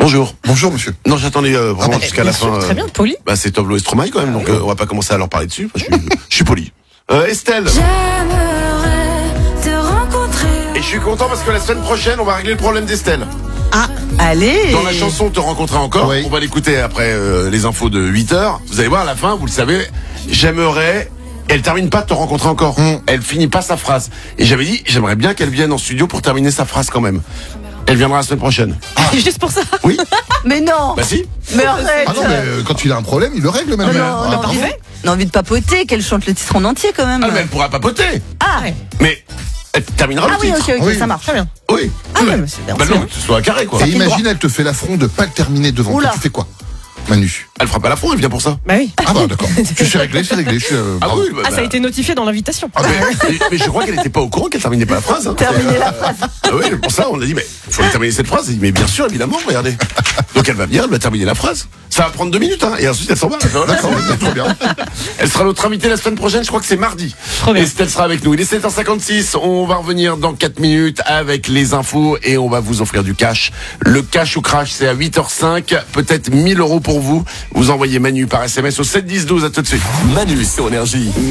Bonjour. Bonjour monsieur. Non, j'attendais vraiment jusqu'à la fin. Très bien, poli. Bah, c'est Tovlo et Stromae quand même, donc on va pas commencer à leur parler dessus. Enfin, je suis poli. Estelle. J'aimerais te rencontrer. Et je suis content parce que la semaine prochaine, on va régler le problème d'Estelle. Allez. Dans la chanson Te rencontrer encore, Oui. on va l'écouter après les infos de 8h. Vous allez voir à la fin, vous le savez, j'aimerais... Elle termine pas de Te rencontrer encore. Elle finit pas sa phrase. Et j'avais dit, j'aimerais bien qu'elle vienne en studio pour terminer sa phrase quand même. Elle viendra la semaine prochaine. Juste pour ça. Oui. Mais non. Bah si. Mais arrête. Ah non, mais quand il a un problème, il le règle même. on a envie de papoter, qu'elle chante le titre en entier quand même. Ah, mais elle pourra papoter. Ah, Mais elle terminera le oui, titre. ok, Oui. ça marche. Très bien. Oui. Ah ouais, mais c'est bien. Bah non, que ce soit carré quoi. Et imagine, elle te fait l'affront de pas le terminer devant Oula. toi. Tu fais quoi, Manu? Elle fera pas la fond, elle vient pour ça. Bah oui. Ah bah d'accord. Tu sais régler, c'est réglé. Ah bravo. oui, bah, Ah, ça a été notifié dans l'invitation. Ah, mais je crois qu'elle n'était pas au courant qu'elle terminait pas la phrase. Hein. Terminer la phrase. Ah oui, pour ça, on a dit, mais faut terminer cette phrase. Elle dit, mais bien sûr, évidemment, regardez. Donc elle va venir, elle va terminer la phrase. Ça va prendre 2 minutes, hein, et ensuite elle s'en va. D'accord, trop bien. Elle sera notre invitée la semaine prochaine, je crois que c'est mardi. Trop bien. Estelle sera avec nous. Il est 7h56, on va revenir dans 4 minutes avec les infos et on va vous offrir du cash. Le cash ou crash, c'est à 8h05, peut-être 1 000 € pour vous. Vous envoyez Manu par SMS au 7 10 12, à tout de suite. Manu sur Énergie.